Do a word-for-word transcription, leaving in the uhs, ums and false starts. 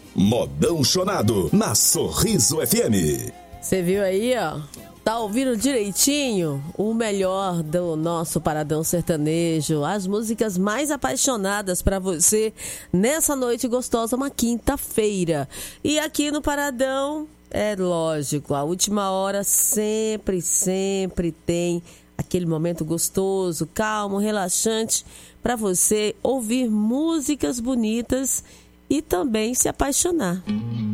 Modão Chonado, na Sorriso F M. Você viu aí, ó? Tá ouvindo direitinho? O melhor do nosso Paradão Sertanejo. As músicas mais apaixonadas pra você nessa noite gostosa, uma quinta-feira. E aqui no Paradão, é lógico, a última hora sempre, sempre tem aquele momento gostoso, calmo, relaxante, pra você ouvir músicas bonitas e também se apaixonar.